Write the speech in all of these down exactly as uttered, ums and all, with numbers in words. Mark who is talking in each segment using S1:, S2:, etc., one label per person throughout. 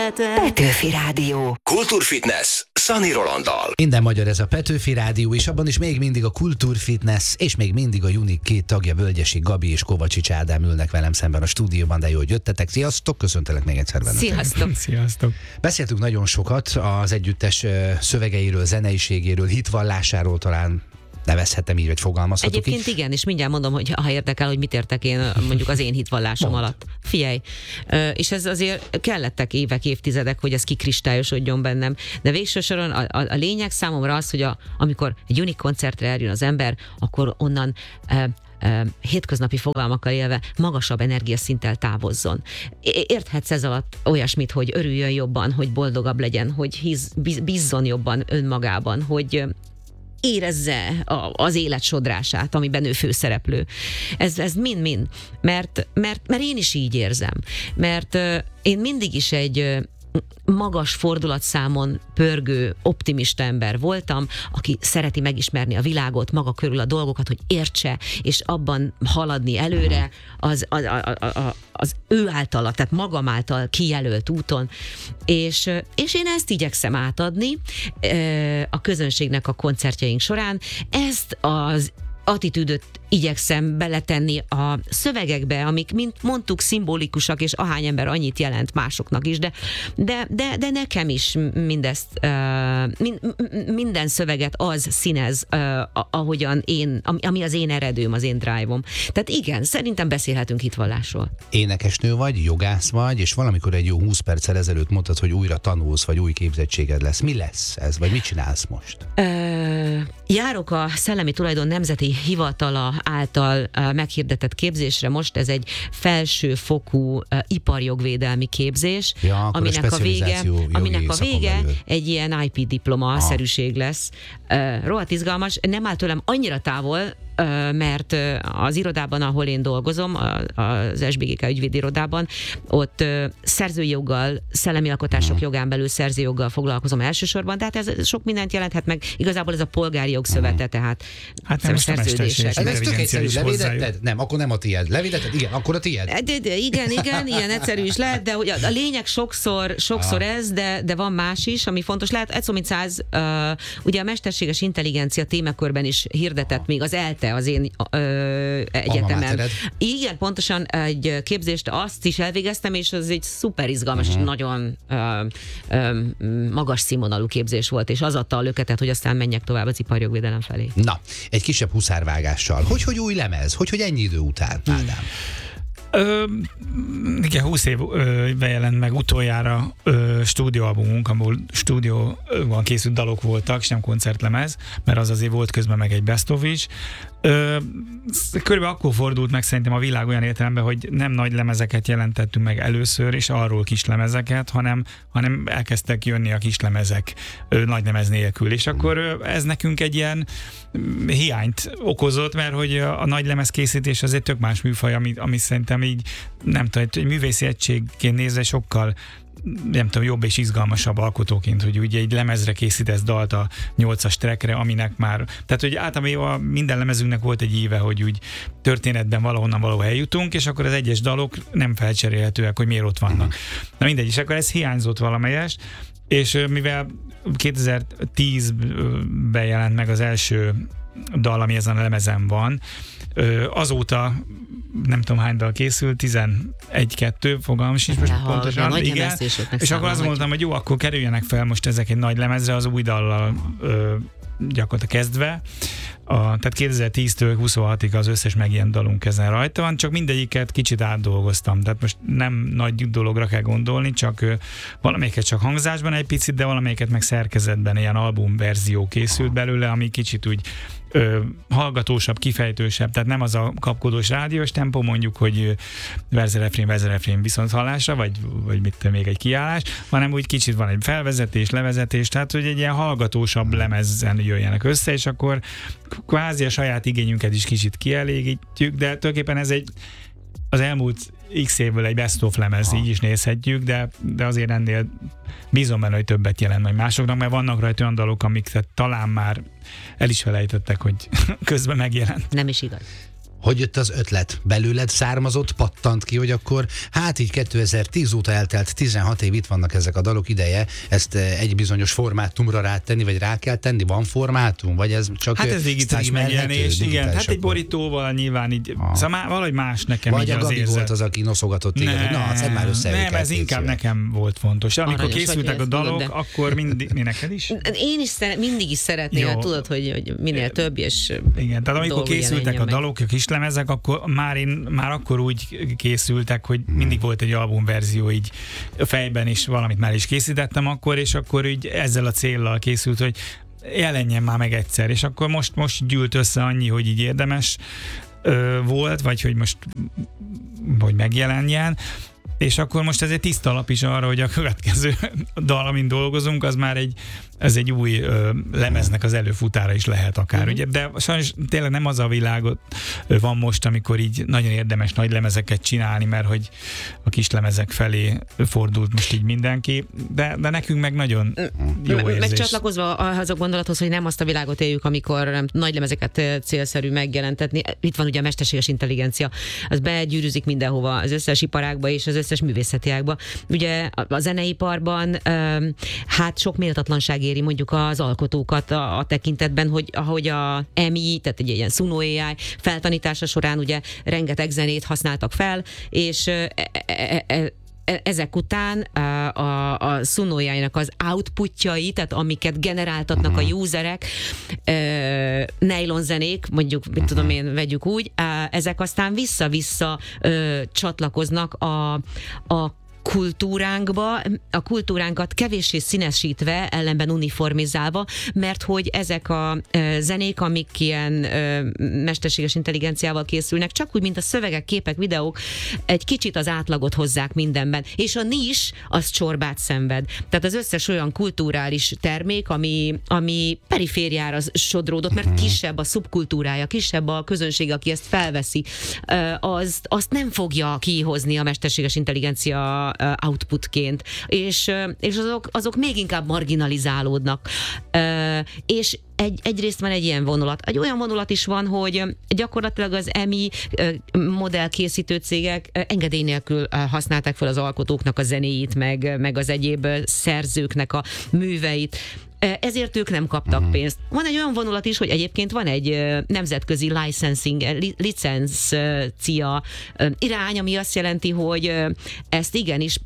S1: Petőfi Rádió.
S2: Kultúrfitness Szani Rolanddal.
S3: Minden magyar ez a Petőfi Rádió, és abban is még mindig a Kultúrfitness, és még mindig a Unik két tagja, Völgyesi Gabi és Kovacsics Ádám ülnek velem szemben a stúdióban, de jó, hogy jöttetek. Sziasztok, köszöntelek még egyszer benneteket.
S4: Sziasztok.
S5: Sziasztok.
S3: Beszéltünk nagyon sokat az együttes szövegeiről, zeneiségéről, hitvallásáról, talán nevezhetem így, vagy fogalmazhatok
S4: Egyébként
S3: így.
S4: igen, és mindjárt mondom, hogy ha érdekel, hogy mit értek én mondjuk az én hitvallásom
S3: Mond.
S4: alatt. Figyelj, és ez azért kellettek évek, évtizedek, hogy ez kikristályosodjon bennem, de végső soron a, a, a lényeg számomra az, hogy a, amikor egy Unik koncertre eljön az ember, akkor onnan e, e, hétköznapi fogalmakkal élve magasabb energiaszinttel távozzon. Érthetsz ez alatt olyasmit, hogy örüljön jobban, hogy boldogabb legyen, hogy hisz, bízzon jobban önmagában, hogy érezze a, az élet sodrását, amiben ő főszereplő. Ez, ez mind-mind. Mert, mert, mert én is így érzem. Mert uh, én mindig is egy uh, magas fordulatszámon pörgő, optimista ember voltam, aki szereti megismerni a világot, maga körül a dolgokat, hogy értse, és abban haladni előre az, az, az, az ő általa, tehát magam által kijelölt úton, és, és én ezt igyekszem átadni a közönségnek a koncertjeink során. Ezt az attitűdöt igyekszem beletenni a szövegekbe, amik, mint mondtuk, szimbolikusak, és ahány ember annyit jelent másoknak is, de, de, de, de nekem is mindezt, uh, min, minden szöveget az színez, uh, ahogyan én, ami az én eredőm, az én drive-om. Tehát igen, szerintem beszélhetünk hitvallásról.
S3: Énekesnő vagy, jogász vagy, és valamikor egy jó húsz perccel ezelőtt mondtad, hogy újra tanulsz, vagy új képzettséged lesz. Mi lesz ez, vagy mit csinálsz most?
S4: Uh, járok a Szellemi Tulajdon Nemzeti Hivatala által uh, meghirdetett képzésre. Most ez egy felsőfokú uh, iparjogvédelmi képzés,
S3: ja,
S4: aminek a vége, aminek a vége egy ilyen I P diploma-szerűség lesz. Uh, rohadt izgalmas, nem áll tőlem annyira távol, uh, mert uh, az irodában, ahol én dolgozom, a, az es bé gé ká ügyvédi irodában, ott uh, szerzői joggal, szellemi alkotások uh-huh. jogán belül szerzőjoggal foglalkozom elsősorban, tehát ez sok mindent jelenthet meg. Igazából ez a polgári jogszövete, uh-huh. tehát
S5: hát nem
S4: szerződések.
S3: Ez tök egyszerű, levédetted? Nem, akkor nem a tiéd. Levédetted? Igen, akkor a tiéd.
S4: De, de, igen, igen, ilyen egyszerű is lehet, de hogy a, a lényeg sokszor, sokszor ah. ez, de, de van más is, ami fontos lehet. Egy szó mint száz, uh, ugye a mesterséges intelligencia témakörben is hirdetett ah. még az ELTE, az én uh, egyetemen. Igen, pontosan egy képzést azt is elvégeztem, és az egy szuper izgalmas, uh-huh. nagyon uh, uh, magas színvonalú képzés volt, és az adta a löketet, hogy aztán menjek tovább az iparjogvédelem felé.
S3: Na, egy kisebb huszárvágással. Hogy, hogy új lemez? Hogy, hogy ennyi idő után, Ádám?
S5: Ö, igen, húsz évben jelent meg utoljára ö, stúdióalbumunk, ahol stúdióban készült dalok voltak, és nem koncertlemez, mert az azért volt közben meg egy best of is. Ö, körülbelül akkor fordult meg szerintem a világ olyan értelemben, hogy nem nagy lemezeket jelentettünk meg először, és arról kis lemezeket, hanem, hanem elkezdtek jönni a kis lemezek ö, nagy lemez nélkül, és akkor ö, ez nekünk egy ilyen hiányt okozott, mert hogy a, a nagy lemez készítés az egy tök más műfaj, ami, ami szerintem így, nem tudom, egy művészi egységként nézve sokkal nem tudom, jobb és izgalmasabb alkotóként, hogy ugye egy lemezre készítesz dalt a nyolcas trackre, aminek már, tehát hogy általában minden lemezünknek volt egy íve, hogy úgy történetben valahonnan valahol eljutunk, és akkor az egyes dalok nem felcserélhetőek, hogy miért ott vannak. Na mindegy, és akkor ez hiányzott valamelyest, és mivel kétezer-tízben jelent meg az első dal, ami ezen a lemezen van, azóta nem tudom hány dal készült, tizenegy-kettő, fogalmam sincs most pontosan. Igen. És akkor azt mondtam, hogy jó, akkor kerüljenek fel most ezek egy nagy lemezre, az új dallal ö, gyakorlatilag kezdve. A, tehát kétezer-tíztől huszonhatig az összes megjelent dalunk ezen rajta van, csak mindegyiket kicsit átdolgoztam. Tehát most nem nagy dologra kell gondolni, csak ö, valamelyiket csak hangzásban egy picit, de valamelyiket meg szerkezetben ilyen albumverzió készült belőle, ami kicsit úgy Ö, hallgatósabb, kifejtősebb, tehát nem az a kapkodós rádiós tempó, mondjuk, hogy verze-refrén, verze-refrén viszont hallásra, vagy, vagy mit még egy kiállás, hanem úgy kicsit van egy felvezetés, levezetés, tehát hogy egy ilyen hallgatósabb lemezen jöjjenek össze, és akkor kvázi a saját igényünket is kicsit kielégítjük, de tulajdonképpen ez egy az elmúlt x évből egy best of lemez, így is nézhetjük, de, de azért ennél bízom benne, hogy többet jelent meg másoknak, mert vannak rajta olyan dalok, amiket talán már el is felejtettek, hogy közben megjelent.
S4: Nem is igaz.
S3: Hogy jött az ötlet? Belőled származott, pattant ki, hogy akkor hát így kétezer-tíz óta eltelt tizenhat év, itt vannak ezek a dalok, ideje ezt egy bizonyos formátumra rátenni, vagy rá kell tenni? Van formátum? Vagy ez csak
S5: hát ez digitális megjelenés, igen. Hát egy borítóval nyilván így, ah. szóval valahogy más nekem
S3: vagy
S5: így
S3: a
S5: az
S3: Gabi
S5: érzet.
S3: volt az, aki noszogatott téged, hogy na, szedd már össze.
S5: Nem, ez inkább szíven. Nekem volt fontos. Amikor
S4: Aranyos
S5: készültek a dalok,
S4: de...
S5: akkor mindig, mi neked is?
S4: Én is szere, mindig is szeretnél,
S5: Jó.
S4: tudod, hogy, hogy minél több, és
S5: igen, tehát amikor készültek a dalok, a kislemezek, akkor már én már akkor úgy készültek, hogy mindig volt egy albumverzió így fejben, és valamit már is készítettem akkor, és akkor így ezzel a céllal készült, hogy jelenjen már meg egyszer, és akkor most, most gyűlt össze annyi, hogy így érdemes ö, volt, vagy hogy most hogy megjelenjen, és akkor most ez egy tiszta alap is arra, hogy a következő dal, amin dolgozunk, az már egy, ez egy új ö, lemeznek az előfutára is lehet akár, uh-huh. ugye? De sajnos tényleg nem az a világot van most, amikor így nagyon érdemes nagy lemezeket csinálni, mert hogy a kis lemezek felé fordult most így mindenki, de, de nekünk meg nagyon jó érzés.
S4: Megcsatlakozva az a gondolathoz, hogy nem azt a világot éljük, amikor nem, nagy lemezeket célszerű megjelentetni. Itt van ugye a mesterséges intelligencia, az begyűrűzik mindenhova, az összes iparágba és az összes művészeti ágba. Ugye a zeneiparban hát sok méltatlanság éri mondjuk az alkotókat a, a tekintetben, hogy ahogy a EMI, tehát egy ilyen Suno á i feltanítása során ugye rengeteg zenét használtak fel, és e, e, e, ezek után a, a, a Suno á i-nak az outputjai, tehát amiket generáltatnak a userek, e, nylon zenék, mondjuk, mit tudom én, vegyük úgy, e, ezek aztán vissza-vissza e, csatlakoznak a, a kultúránkba, a kultúránkat kevéssé színesítve, ellenben uniformizálva, mert hogy ezek a e, zenék, amik ilyen e, mesterséges intelligenciával készülnek, csak úgy, mint a szövegek, képek, videók, egy kicsit az átlagot hozzák mindenben. És a nis, az csorbát szenved. Tehát az összes olyan kulturális termék, ami, ami perifériára sodródott, mert kisebb a szubkultúrája, kisebb a közönség, aki ezt felveszi, az, azt nem fogja kihozni a mesterséges intelligencia outputként, és, és azok, azok még inkább marginalizálódnak. És egy, egyrészt van egy ilyen vonulat. Egy olyan vonulat is van, hogy gyakorlatilag az EMI modellkészítő cégek engedély nélkül használták fel az alkotóknak a zenéit, meg, meg az egyéb szerzőknek a műveit. Ezért ők nem kaptak pénzt. Van egy olyan vonulat is, hogy egyébként van egy nemzetközi licensing, licencia irány, ami azt jelenti, hogy ezt igenis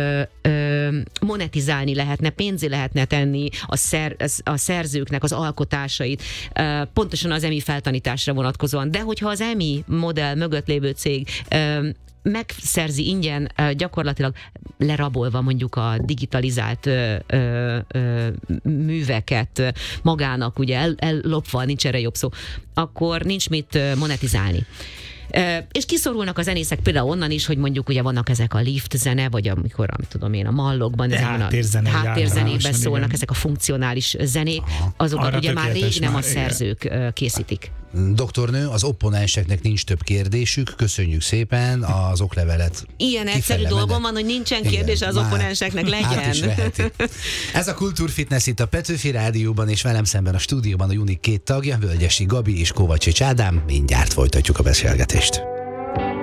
S4: monetizálni lehetne, pénzé lehetne tenni a, szer, a szerzőknek az alkotásait, pontosan az EMI feltanításra vonatkozóan. De hogyha az EMI modell mögött lévő cég megszerzi ingyen, gyakorlatilag lerabolva mondjuk a digitalizált ö, ö, ö, műveket magának, ugye el, ellopva, nincs erre jobb szó, akkor nincs mit monetizálni. Uh, és kiszorulnak a zenészek például onnan is, hogy mondjuk ugye vannak ezek a lift zene, vagy amikor, amit tudom én, a mallokban, ezekben a háttérzenében szólnak, igen. Ezek a funkcionális zenék, azokat arra ugye már rég nem már, a szerzők igen. készítik.
S3: Doktornő, az opponenseknek nincs több kérdésük, köszönjük szépen az oklevelet.
S4: Ilyen egyszerű dolgom van, hogy nincsen kérdés, az opponenseknek legyen.
S3: Át is veheti. Ez a Kultúrfitness itt a Petőfi Rádióban, és velem szemben a stúdióban a Unik két tagja, Völgyesi Gabi és Kovácsics Ádám. Mindjárt folytatjuk a beszélgetést.